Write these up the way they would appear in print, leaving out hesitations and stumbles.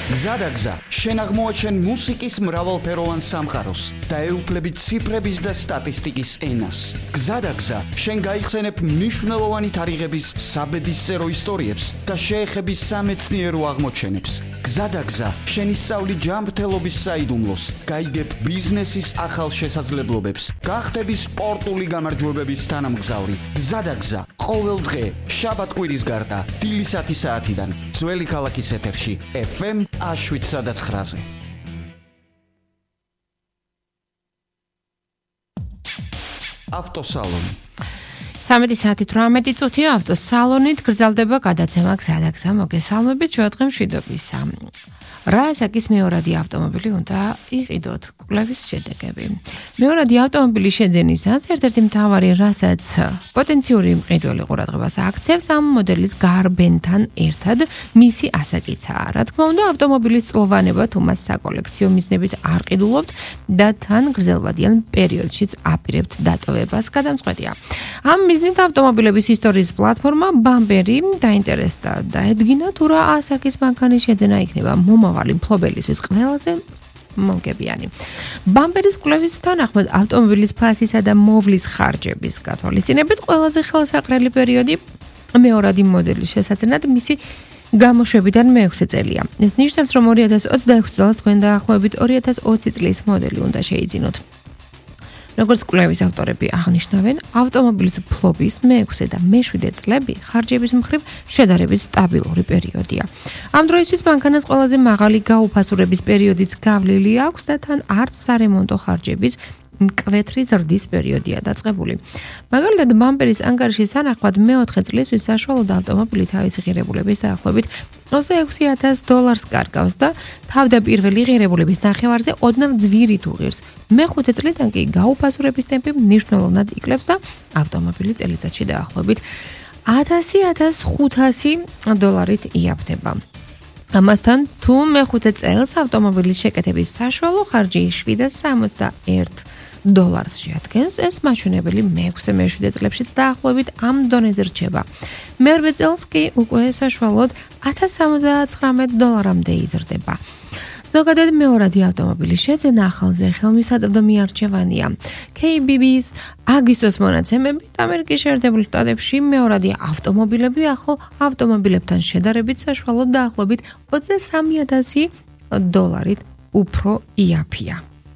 გზადაგზა, შენ აღმოაჩენ მუსიკის მრავალფეროვან სამყაროს და ეუფლები ციფრების და სტატისტიკის ენას. გზადაგზა, შენ გაიხსენებ მნიშვნელოვანი თარიღების საბედისწერო ისტორიებს და შეეხები სამეცნიერო აღმოჩენებს. გზადაგზა, შენ ისწავლი ჯანმრთელობის საიდუმლოს, გაიგებ ბიზნესის ახალ შესაძლებლობებს, გახდები სპორტული გამარჯვებების თანამგზავრი. გზადაგზა, ყოველ დღე, შაბათ-კვირის გარდა, დილის 10 საათიდან, ძველი ქალაქის ეთერში, FM 7-9-ზე. ავტოსალონი. 13:18 ავტოსალონით გრძელდება გადაცემა გზადაგზა. მოგესალმებით, ჩვენ დღეს მშვიდობისა. რა ასაკის მეორადი ავტომობილი უნდა იყიდოთ? კვლევის შედეგები. მეორადი ავტომობილის შეძენისას ერთ-ერთი მთავარი, რასაც პოტენციური მყიდველი ყურადღებას აქცევს, ამ მოდელის გარბენთან ერთად მისი ასაკიცაა. რა თქმა უნდა, ავტომობილის წლოვანება თუ მას საკოლექციო მიზნებით არ ყიდულობთ და თან გრძელვადიან პერიოდშიც აპირებთ დატოვებას, გადამწყვეტია. ამ მიზნით ავტომობილების ისტორიის პლატფორმა ბამპერი დაინტერესდა და ედგინა თუ რა ასაკის მანქანის შეძენა იქნება მომავალი მფლობელისთვის ყველაზე მომგებიანი. ბამპერის კვლევის თანახმად ავტომობილის ფასისა და მოვლის ხარჯების გათვალისწინებით ყველაზე ხელსაყრელი პერიოდი მეორადი მოდელის შესაძენად მისი გამოშვებიდან მე-6 წელია. ეს ნიშნავს, რომ 2026 წელს თქვენ დაახლოებით 2020 წლის მოდელი უნდა შეიძინოთ. როგორც კვლევის ავტორები აღნიშნავენ, ავტომობილის ფლობის მე-6 და მე-7 წლები ხარჯების მხრივ შედარებით სტაბილური პერიოდია. ამ დროისთვის მანქანას ყველაზე მაღალი გაუფასურების პერიოდიც გავლილი აქვს და თან არც სარემონტო ხარჯების მკვეთრი ზრდის პერიოდია დაწყებული. მაგალითად, ბამპერის ანგარიშის თანახმად მე-4 წლისთვის საშუალოდ ავტომობილი თავისი ღირებულების დაახლოებით $26,000 კარგავს და თავდაპირველი ღირებულების ნახევარზე ოდნავ ძვირით უღირს. მე-5 წლიდან კი გაუფასურების ტემპი მნიშვნელოვნად იკლებს და ავტომობილი წელიწადში დაახლოებით $1,000-1,500 იაფდება. ამასთან, თუ მე-5 წელს ავტომობილის შეკეთების საშუალო ხარჯი $761 შეადგენს, ეს მაჩვენებელი მე-6 მე-7 წლებშიც დაახლოებით ამ დონეზე რჩება. მე-8 წელს კი უკვე საშუალოდ $1,079-მდე იზრდება. ზოგადად მეორადი ავტომობილის შეძენა ახალზე ხელმისაწვდომი მიარჩევანია. KBB-ს აგვისტოს მონაცემებით ამერიკის შეერთებულ შტატებში მეორადი ავტომობილები ახალ ავტომობილებთან შედარებით საშუალოდ დაახლოებით $23,000 უფრო იაფია.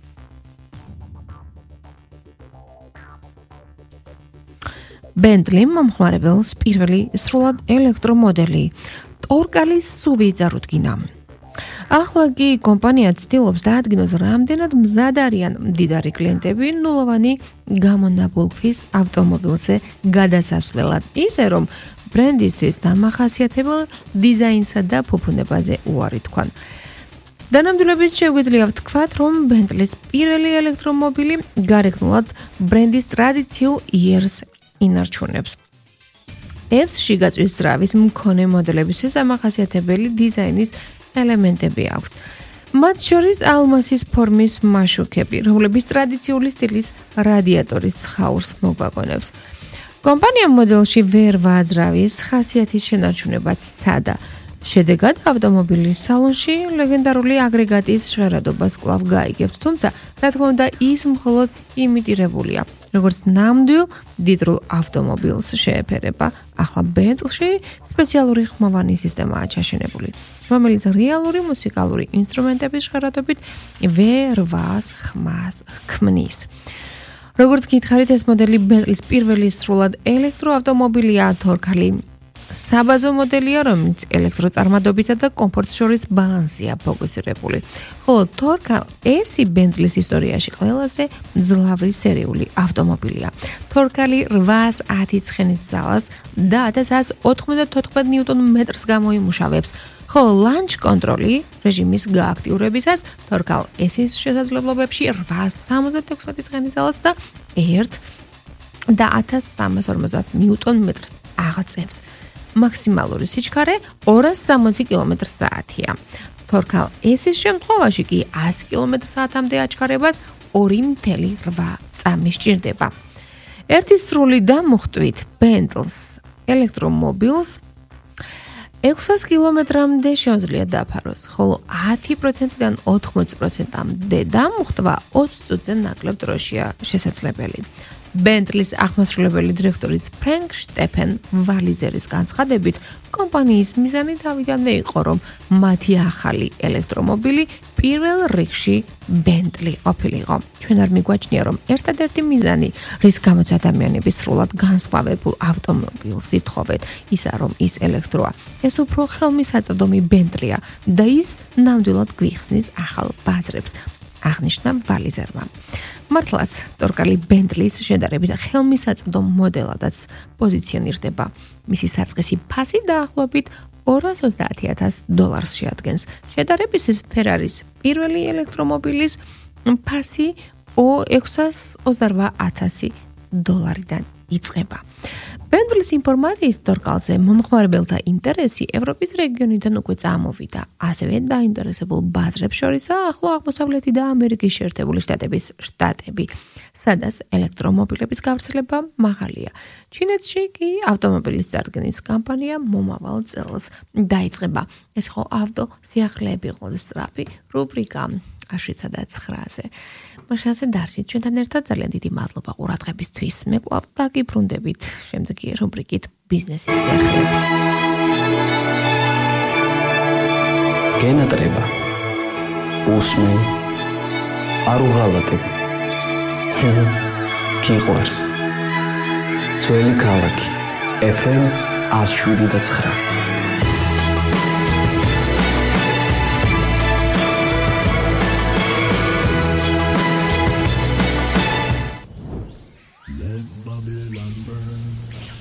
Bentley მომხმარებელს პირველი სრულად ელექტრომოდელი ტორკალის SUV წარუდგინა. ახლა კი კომპანია ცდილობს დაადგინოს, რამდენად მზად არიან მდიდარი კლიენტები ნულოვანი გამონაბოლქვის ავტომობილზე გადასასვლელად, ისე რომ ბრენდისთვის დამახასიათებელ დიზაინსა და ფუფუნებაზე უარი თქვან. დანამდვილებით შეგვიძლია ვთქვათ, რომ Bentley-ს პირველი ელექტრომობილი გარეგნულად ბრენდის ტრადიციულ იერს ინარჩუნებს. F-ში გაწვის ძრავის მქონე მოდელებისთვის ამახასიათებელი დიზაინის ელემენტები აქვს. მათ შორის ალმასის ფორმის მაშუქები, რომლების ტრადიციული სტილის რადიატორის ცხაურს მოგვაგონებს. კომპანიამ მოდელში ვერ ვაძრავის ხასიათის შენარჩუნებაც სცადა. შედეგად ავტომობილის სალონში ლეგენდარული აგრეგატის ჟღერადობას კვლავ გაიგებთ, თუმცა, რა თქმა უნდა, ის მხოლოდ იმიტირებულია, როგორც ნამდვილ მდიდრულ ავტომობილს შეეფერება. ახლა Bentley-ში სპეციალური ხმოვანი სისტემაა ჩაშენებული, რომელიც რეალური მუსიკალური ინსტრუმენტების ჟღერადობით ვერ-ვას ხმას ქმნის. როგორც გითხარით, ეს მოდელი Bentley-ს პირველი სრულად ელექტროავტომობილია, თორქალი საბაზო მოდელია, რომელიც ელექტროწარმადობისა და კომფორტს შორის ბალანსია ფოკუსირებული. ხოლო Torcal S-ი Bentley-ს ისტორიაში ყველაზე მძლავრი სერიული ავტომობილია. Torcal-ი 810 ცხენის ძალას და 1194 ნიუტონ-მეტრს გამოიმუშავებს. ხოლო Launch Control-ი რეჟიმის გააქტიურებისას Torcal S-ის შესაძლებლობებში 866 ცხენის ძალას და 1350 ნიუტონ-მეტრს აღწევს. მაქსიმალური სიჩქარე 260 კმ/სთ-ია. Torcal S-ის შემთხვევაში კი 100 კმ/სთ-მდე აჩქარებას 2.8 წამი სჭირდება. ერთი სრული დამუხტვით Bentley-ს ელექტრომობილს 600 კილომეტრამდე შეუძლია დაფაროს, ხოლო 10%-დან 80%-მდე დამხვტვა 20 წუთზე ნაკლებ დროშია შესაძლებელი. Bentley-ის აღმასრულებელი დირექტორის ფრენკ შტეფენ ვალიზერის განცხადებით, კომპანიის მიზანი თავიდანვე იყო, რომ მათი ახალი ელექტრომობილი პირველ რიგში Bentley ყოფილიყო. ჩვენ არ მიგვაჩნია, რომ ერთადერთი მიზანი, რის გამოც ადამიანები სრულად განსხვავებულ ავტომობილს ითხოვეთ, ისაა, რომ ის ელექტროა. ეს უფრო ხელმისაწვდომი Bentley-ა და ის ნამდვილად გვიხსნის ახალ ბაზრებს. აღნიშნა ვალიზერმა. მართლაც, ტორკალი Bentley-ის შედარებით ხელმისაწვდომ მოდელადაც პოზიციონირდება. მისი საწყისი ფასი დაახლოებით $230,000 შეადგენს. შედარებისთვის Ferrari-ის პირველი ელექტრომობილის ფასი $628,000-დან იწყება. Bentley-ის ინფორმაციის ტორკალზე მომხმარებელთა ინტერესი ევროპის რეგიონიდან უკვე წამოვიდა. ასევე დაინტერესებულ ბაზრებს შორისაა ახლო აღმოსავლეთი და ამერიკის შეერთებული შტატების შტატები, სადაც ელექტრომობილების გავრცელება მაღალია. ჩინეთში კი ავტომობილის წარდგენის კამპანია მომავალ წელს დაიწყება. ეს ხო ავტო სიახლეები ყოლ სწრაფი რუბრიკა 7-9-ზე. მაშასე დარჩით ჩვენთან ერთად ძალიან დიდი მადლობა ყურადღებისთვის. მე კვლავ დაგიბრუნდებით შემდეგი რუბრიკით ბიზნესის სიახლეები. გენატრება უსმენ არ უღალატებ გიყვარს ძველი ქალაქი FM 107.9